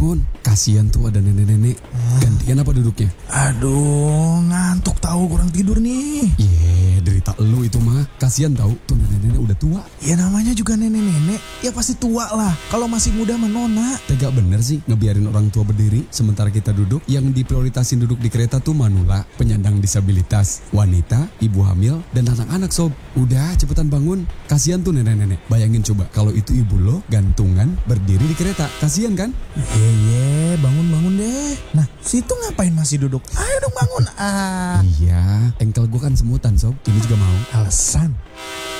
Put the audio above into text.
bangun. Kasihan tuh ada nenek-nenek. Gantian apa duduknya? Aduh, ngantuk tahu, kurang tidur nih. Derita lu itu mah. Kasihan tahu tuh nenek-nenek udah tua. Ya namanya juga nenek-nenek, ya pasti tua lah. Kalau masih muda menona. Tega bener sih ngebiarin orang tua berdiri sementara kita duduk. Yang diprioritasin duduk di kereta tuh manula, penyandang disabilitas, wanita, ibu hamil, dan anak-anak sob. Udah cepetan bangun. Kasihan tuh nenek-nenek. Bayangin coba kalau itu ibu lo gantungan berdiri di kereta. Kasihan kan? Bangun deh. Nah, situ ngapain masih duduk? Ayo dong bangun. Iya, engkel gue kan semutan sob. Ini juga mau. Alasan.